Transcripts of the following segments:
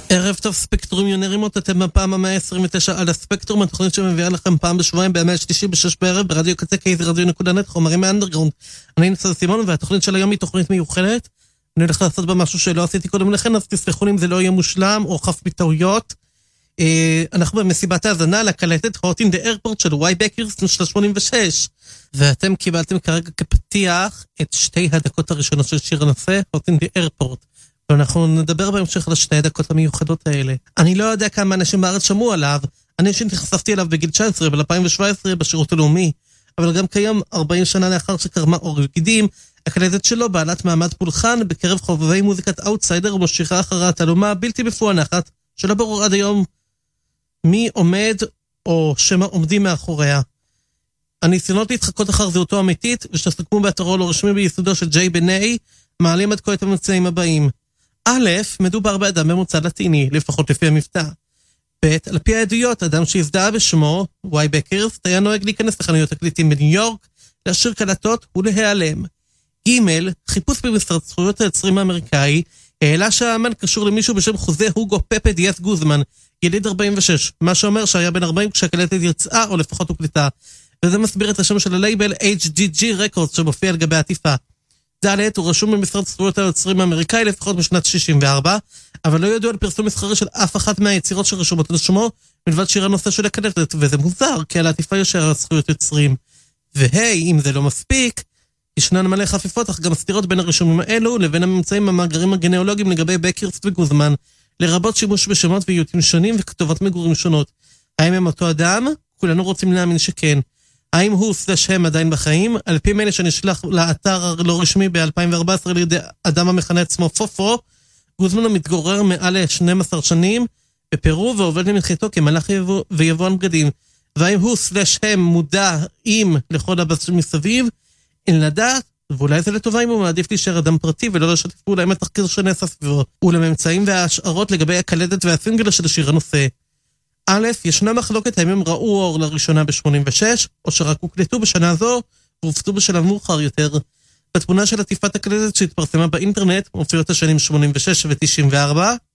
ערב טוב ספקטרומיונרימות, אתם בפעם ה-129 על הספקטרום, התוכנית שמביאה לכם פעם בשבועיים בימי השלישי בשש בערב ברדיו קצה KZRadio.net, חומרים מהאנדרגראונד. אני ניצן סימון, והתוכנית של היום היא תוכנית מיוחדת. אני הולך לעשות בה משהו שלא עשיתי קודם לכן, אז תסלחו לי אם זה לא יהיה מושלם או חף מטעויות. אנחנו במסיבת האזנה לקלטת Hot in the Airport של וואי בקירסטון של 86, ואתם קיבלתם כרגע כפתיח את 2 הדקות הראשונות של שיר הנושא Hot in the Airport, ואנחנו נדבר בהמשך על 2 הדקות המיוחדות האלה. אני לא יודע כמה אנשים בארץ שמעו עליו, אני שנחשפתי אליו בגיל 19 ב-2017 בשירות הלאומי, אבל גם כיום 40 שנה לאחר שקרמה עור וגידים, הקלטת שלו בעלת מעמד פולחן בקרב חובבי מוזיקת אאוטסיידר ומשיכה אחרי התעלומה בלתי מפוענחת שלא ברור עד היום מי עומד או שמה עומדים מאחוריה. הניסיונות להתחקות אחר זהותו אמיתית ושסוכמו באתרו לא רשמי ביסודו של ג'יי בני מעלים עד כה את הממצאים הבאים. א', מדובר באדם ממוצא לטיני, לפחות לפי המבטא. ב', על פי העדויות, אדם שהזדהה בשמו, וואי בקירסט, היה נוהג להיכנס לחנויות תקליטים בניו יורק, להשאיר קלטות ולהיעלם. ג', חיפוש במשרד זכויות היוצרים האמריקאי, העלה שהאמן קשור למישהו בשם חוזה הוגו פפה דיאס גוזמן, יליד 46, מה שאומר שהיה בן 40 כשהקלטת יצאה או לפחות הוקלטה, וזה מסביר את השם של הלייבל HGG Records שמופיע על גבי העטיפה. ד', הוא רשום במשרד זכויות היוצרים האמריקאי לפחות משנת 64, אבל לא ידוע על פרסום מסחרי של אף אחת מהיצירות שרשומות על שמו, מלבד שיר הנושא של הקלטת, וזה מוזר, כי על העטיפה ישר על זכויות יוצרים. והי, אם זה לא מספיק, ישנן מלא חפיפות, אך גם סתירות בין הרישומים האלו לבין הממצאים במאגרים הגנאולוגיים לגבי בקירסט וגוזמן, לרבות שימוש בשמות ואיותים שונים וכתובות מגורים שונות. האם הם אותו אדם? כולנו רוצים להאמין שכן. האם הוא /הם עדיין בחיים? על פי מייל שנשלח לאתר הלא רשמי ב-2014 לידי אדם המכנה עצמו פופו, גוזמן מתגורר מעל 12 שנים בפרו ועובד למחייתו כמלאך ויבואן בגדים. והאם הוא /הם מודע עם לכל הבס מסביב? אין לדעת, ואולי זה לטובה אם הוא מעדיף להישאר אדם פרטי ולא לשתף פעולה עם התחקיר שנעשה סביבו, ולממצאים וההשערות לגבי הקלטת והסינגל של השיר הנושא. א', ישנה מחלוקת האם הם ראו אור לראשונה ב-86, או שרק הוקלטו בשנה זו, והופצו בשלב מאוחר יותר. בתמונה של עטיפת הקלטת שהתפרסמה באינטרנט, מופיעות השנים 86 ו-94,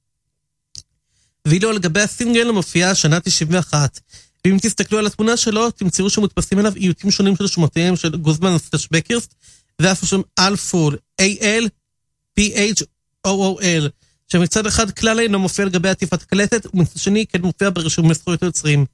ואילו על גבי הסינגל מופיעה השנה 91. ואם תסתכלו על התמונה שלו, תמצאו שמודפסים עליו איותים שונים של שמותיהם של גוזמן /בקירסט, ואף שם אלפול, A-L-P-H-O-O-L, שמצד אחד כלל אינו מופיע על גבי עטיפת הקלטת, ומצד שני כן מופיע ברישום זכויות היוצרים.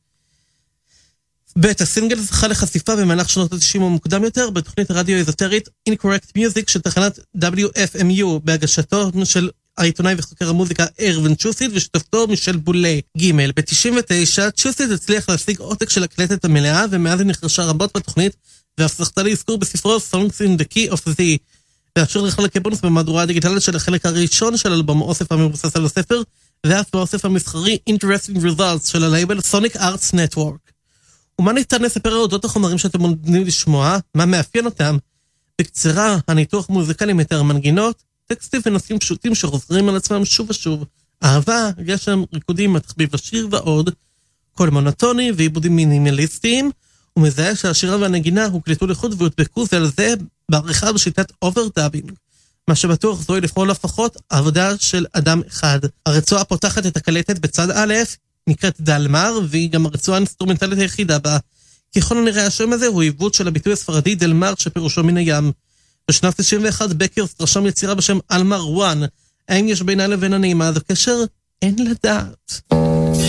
ב', הסינגל זכה לחשיפה במהלך שנות ה-90 המוקדם יותר, בתוכנית הרדיו האזוטרית Incorrect Music של תחנת WFMU, בהגשתו של העיתונאי וחוקר המוזיקה ארווין צ'וסיד ושותפתו מישל בולה. ג', ב-99 צ'וסיד הצליח להשיג עותק של הקלטת המלאה, ומאז היא נחרשה רבות בתוכנית, ואף זכתה להזכור בספרו Songs in the Key of Z, והשיר נכלל כבונוס במהדורה הדיגיטלית של החלק הראשון של אלבום האוסף המבוסס על הספר, ואף באוסף המסחרי Interesting Results של הלייבל Sonic Arts Network. ומה ניתן לספר על אודות החומרים שאתם מודדים לשמוע? מה מאפיין אותם? בקצרה, הניתוח מוזיקלי מתאר מנגינות, טקסטים ונושאים פשוטים שחוזרים על עצמם שוב ושוב. אהבה, גשם, ריקודים, תחביב השיר ועוד, קול מונוטוני ועיבודים מינימליסטיים, ומזהה שהשירה והנגינה הוקלטו לחוד והודבקו זה על זה בעריכה בשיטת אוברדאבינג. מה שבטוח זוהי לכל לפחות עבודה של אדם אחד. הרצועה פותחת את הקלטת בצד א', נקראת דלמר, והיא גם הרצועה האינסטרומנטלית היחידה בה. ככל הנראה השם הזה הוא עיוות של הביטוי הספרדי דלמר שפירושו מן הים. בשנת 91 בקירסט רשם יצירה בשם אלמר וואן. האם יש בינה לבין הנעימה עד הקשר? אין לדעת.